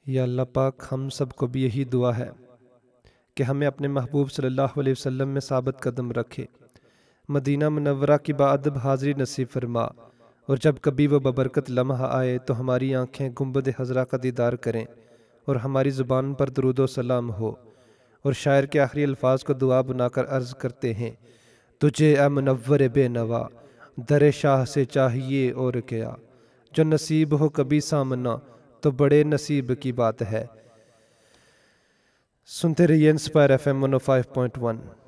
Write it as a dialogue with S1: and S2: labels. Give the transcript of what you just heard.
S1: या अल्लाह पाक हम सबको भी यही दुआ है कि हमें अपने महबूब सल्लल्लाहु अलैहि वसल्लम में साबित कदम रखे, मदीना मुनव्वरा की बाअदब हाज़री नसीब फरमा, और जब कभी वो बबरकत लम्हा आए तो हमारी आँखें गुंबद हज़रा का दीदार करें और हमारी ज़ुबान पर दुरूद व सलाम हो। और शायर के आखिरी अल्फाज को दुआ बनाकर अर्ज़ करते हैं, तुझे ए मुनव्वर बेनवा दर शाह से चाहिए और क्या, जो नसीब हो कभी सामना तो बड़े नसीब की बात है। सुनते रहिए इंस्पायर FM 105.1।